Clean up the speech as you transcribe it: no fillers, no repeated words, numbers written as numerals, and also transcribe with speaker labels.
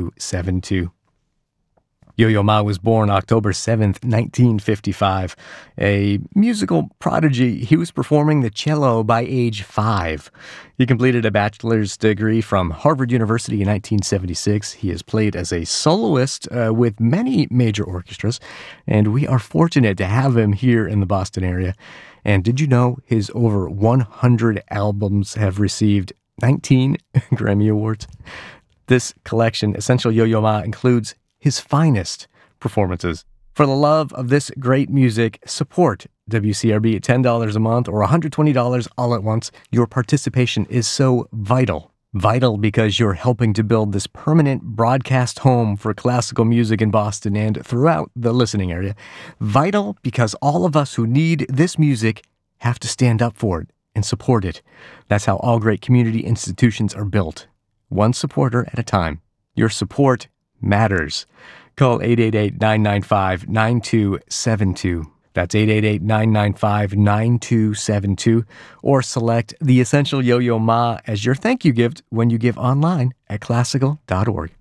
Speaker 1: 9272. Yo-Yo Ma was born October 7th, 1955. A musical prodigy, he was performing the cello by age 5. He completed a bachelor's degree from Harvard University in 1976. He has played as a soloist with many major orchestras, and we are fortunate to have him here in the Boston area. And did you know his over 100 albums have received 19 Grammy Awards? This collection, Essential Yo-Yo Ma, includes his finest performances. For the love of this great music, support WCRB at $10 a month or $120 all at once. Your participation is so vital. Vital because you're helping to build this permanent broadcast home for classical music in Boston and throughout the listening area. Vital because all of us who need this music have to stand up for it and support it. That's how all great community institutions are built. One supporter at a time. Your support matters. Call 888-995-9272. That's 888-995-9272. Or select the Essential Yo-Yo Ma as your thank you gift when you give online at classical.org.